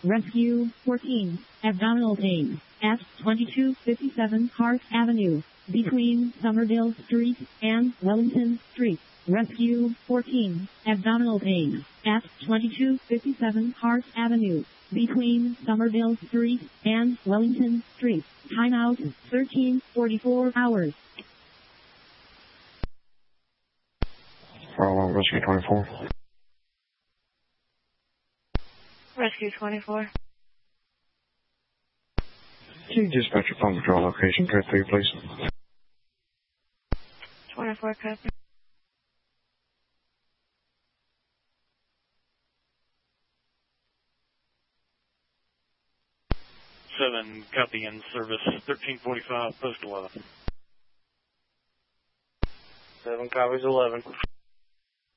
Rescue 14, abdominal pain, at 2257 Park Avenue, between Somerdale Street and Wellington Street. Rescue 14, abdominal pain, at 2257 Park Avenue, between Somerdale Street and Wellington Street. Timeout, 13:44 hours. Rescue 24. Rescue 24. Can you dispatch your phone patrol location, code 3, please? 24, copy. Seven, copy in service, 1345, post 11. 7 copies 11.